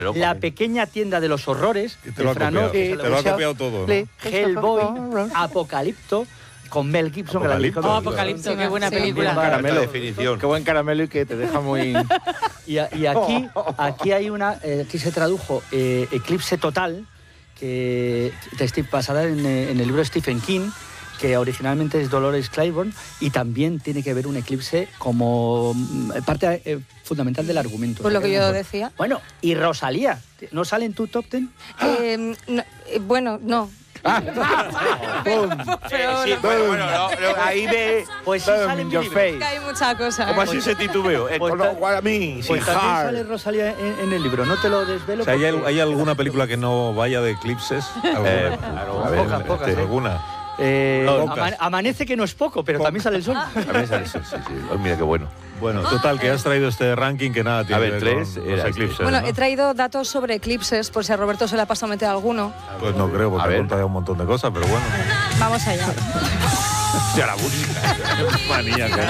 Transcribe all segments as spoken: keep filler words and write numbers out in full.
La pequeña tienda de los horrores, y te lo ha copiado, te lo ha copiado todo, ¿no? Hellboy, Apocalipto, con Mel Gibson. Apocalipto, oh, Apocalipto, qué buena sí, película. Caramelo, definición. Qué buen caramelo y que te deja muy... y, y aquí, aquí hay una, eh, aquí se tradujo eh, Eclipse Total, que está basada en, en el libro de Stephen King, que originalmente es Dolores Claiborne, y también tiene que ver un eclipse como parte eh, fundamental del argumento. Pues lo que yo decía. Bueno, y Rosalía, ¿no sale en tu top ten? Eh, no, eh, bueno, no. Ah. pero, eh, sí, bueno, bueno, no, no, ahí ve, pues sí sale en your face. hay mucha cosa. ¿Cómo ¿eh? así ese titubeo? Eh, pues, con lo cual a mí, pues sí, también hard. sale Rosalía en, en el libro, no te lo desvelo. O sea, ¿hay, porque... ¿hay alguna película que no vaya de eclipses? Eh, claro, a ver, pocas, pocas, este, ¿eh? ¿Alguna? Eh, Pocas. ama amanece que no es poco, pero pocas. También sale el sol. También sale el sol, sí, sí. Oh, mira qué bueno. Bueno, total, que has traído este ranking que nada tiene a ver, que ver tres, con los eclipses, Bueno, ¿no? he traído datos sobre eclipses, por si a Roberto se le ha pasado a meter alguno. Pues no creo, porque ha contado un montón de cosas, pero bueno. Vamos allá. Ya la música. Manía, que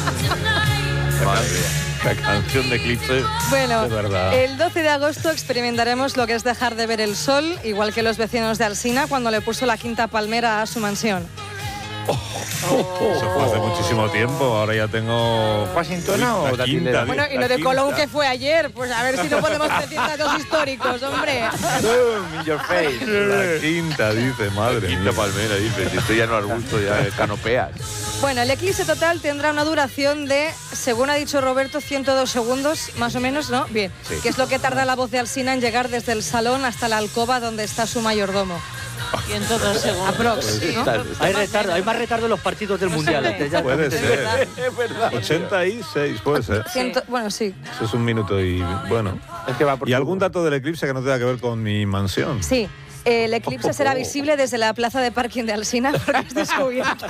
Madre mía. La canción de eclipse. Bueno, de verdad. el doce de agosto experimentaremos lo que es dejar de ver el sol, igual que los vecinos de Alsina cuando le puso la quinta palmera a su mansión. Oh, oh, Eso fue hace muchísimo tiempo, ahora ya tengo... ¿Washingtona o la quinta? Datindera? Bueno, y lo de Colón que fue ayer, pues a ver si no podemos decir datos históricos, hombre. Boom, in your face. La quinta, dice, madre mía. Quinta palmera, dice. Si estoy ya no arbusto, ya canopeas. Bueno, el eclipse total tendrá una duración de, según ha dicho Roberto, ciento dos segundos, más o menos, ¿no? Bien, sí. Que es lo que tarda la voz de Alsina en llegar desde el salón hasta la alcoba donde está su mayordomo. ciento dos segundos. Aprox, ¿no? Hay retardo, hay más retardo en los partidos del Mundial. sé. Ya Puede te- ser. Es verdad. ochenta y seis, puede ser. Ciento- bueno, sí. Eso es un minuto y bueno. Es que va por ¿Y algún dato del eclipse que no tenga que ver con mi mansión? Sí. El eclipse será visible desde la plaza de parking de Alsina porque es descubierto.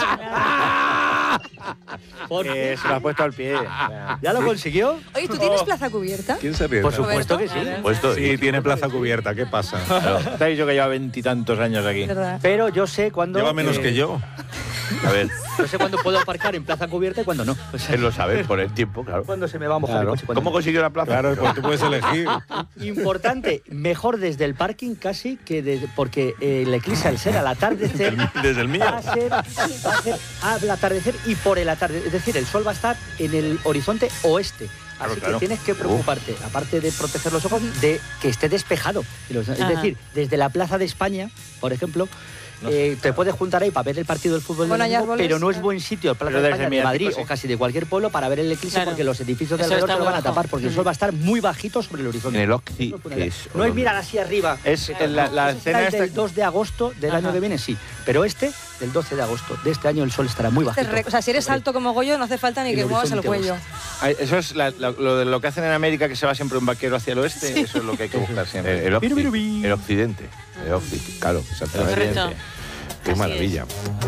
Eh, se lo ha puesto al pie. ¿Ya lo consiguió? Oye, ¿tú tienes plaza cubierta? ¿Quién se ríe? Por supuesto que sí. Puesto, sí, tiene plaza cubierta, ¿qué pasa? Te ha dicho que lleva veintitantos años aquí. ¿Verdad? Pero yo sé cuándo... Lleva menos eh, que yo. A ver, Yo sé cuándo puedo aparcar en plaza cubierta y cuándo no. O sea, él lo sabe por el tiempo, claro. cuándo se me va a mojar Claro. el coche. cuándo ¿Cómo no. consiguió la plaza? Claro, pues tú puedes elegir. Importante, mejor desde el parking casi que desde, porque eh, el eclipse al ser al atardecer Desde el mío. va a ser, va a ser al atardecer y por el atardecer, es decir, el sol va a estar en el horizonte oeste. Claro, Así claro. que tienes que preocuparte, aparte de proteger los ojos, de que esté despejado. Es Ajá. decir, desde la Plaza de España, por ejemplo, eh, te puedes juntar ahí para ver el partido del fútbol, Bueno, del hay domingo, árboles, pero no es ¿no? buen sitio el Plaza Pero de desde España de Miratico, Madrid sí. o casi de cualquier pueblo para ver el eclipse, Claro. porque los edificios de Eso alrededor está te lo muy van a bajo. tapar porque el sol va a estar muy bajito sobre el horizonte. En el Occi, que es... No es mirar así arriba. Es en la, la Ese escena está el esta... del dos de agosto del Ajá. año que viene, sí. Pero este, del doce de agosto de este año, el sol estará muy bajito. O sea, si eres alto como Goyo, no hace falta ni El que muevas el horizonte cuello. Ay, Eso es la- la- lo, de lo que hacen en América, que se va siempre un vaquero hacia el oeste. Eso es lo que hay que buscar siempre. El, el, Biru, biru, occi, biru. el occidente. El occi, claro, exactamente. Correcto. Qué Así maravilla.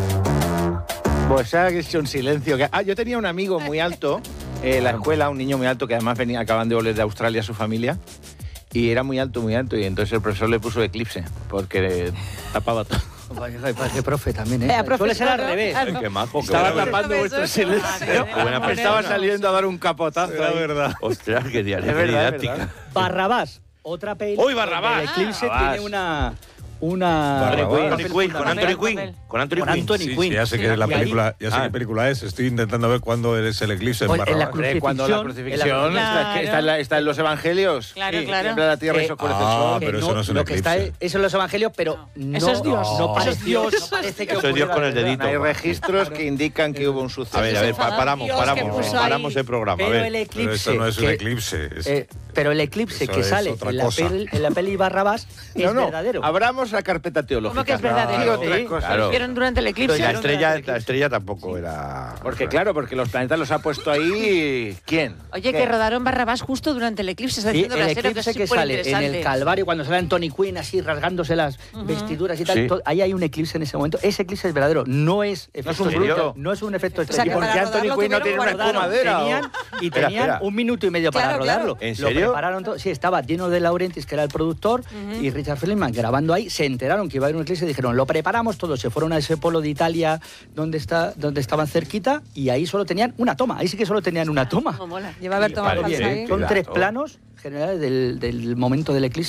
Pues se ha hecho un silencio. Que... Ah, yo tenía un amigo muy alto eh, en la escuela, un niño muy alto que además venía, acaban de volver de Australia a su familia. Y era muy alto, muy alto. Y entonces el profesor le puso eclipse, porque tapaba todo. Vaya, vaya, profe también, Eh, ¿eh? profesor, Suele ser al ¿no? revés. Claro. Qué majo. qué Estaba buena- tapando Profesor. vuestro silencio. Ah, qué buena Me persona. estaba saliendo a dar un capotazo. Era ahí. verdad. Ostras, qué día, Es qué verdad, didáctica. es verdad. Barrabás, otra peli. ¡Uy, Barrabás! El eclipse Barrabás. tiene una... una Barrabás. un Anthony papel Quinn, con Anthony fundamental. Quinn. Con Anthony Con Quinn. Anthony Sí, Quinn. sí, ya sé Sí. que es la Y ahí- película, ya sé Ah. qué película es. Estoy intentando ver cuándo es el eclipse en Pues, en la Barrabás. Eh, cuando la crucifixión, crucifixión en la- está, que está, en la- está en los evangelios. Claro, Sí, claro. Tiembla la tierra y Eh, se oscurece el ah, sol. que pero eso no es un lo que está eclipse. es, eso en los evangelios, pero no, Eso es Dios. no Eso es parece, Dios. no parece que Eso es Dios ocurriera con el de verdad. dedito. Hay registros que indican que hubo un suceso. A ver, a ver, pa- paramos, Dios, que paramos, puso ahí. paramos el programa. A Pero ver, el pero eclipse eso no es un que- eclipse. es- Eh, pero el eclipse Eso que es sale otra en la, cosa. peli, en la peli Barrabás es No, no, verdadero. abramos la carpeta teológica. ¿Cómo que es verdadero? Y otras Sí, cosas. claro. Vieron durante el eclipse. la vieron estrella, durante el la eclipse. estrella tampoco era. Porque claro, porque los planetas los ha puesto ahí... ¿Quién? Oye, ¿Qué? que rodaron Barrabás justo durante el eclipse. Está Sí, diciendo el Brasero, eclipse es que sale en el superinteresante. Calvario, cuando sale Anthony Quinn así rasgándose las vestiduras y tal, Sí. todo- ahí hay un eclipse en ese momento. Ese eclipse es verdadero, no es efecto un especial, bruto. no es un efecto sea, especial. ¿Y que por para qué Anthony rodarlo Quinn no tuvieron tiene una que guardarlo. espumadera? Tenían, o- y Espera, tenían espera. un minuto y medio para Claro, rodarlo. claro. ¿En Lo serio? prepararon todo. Sí, estaba Dino de Laurentiis, que era el productor, y Richard Feldman grabando ahí. Se enteraron que iba a haber un eclipse y dijeron, lo preparamos todo. Se fueron a ese pueblo de Italia donde, está, donde estaban cerquita y ahí solo tenían una toma. Ahí sí que solo tenían una toma. Cómo mola. Lleva a ver tomado Vale, falsa bien. ahí. Son Claro. tres planos generales del, del momento del eclipse.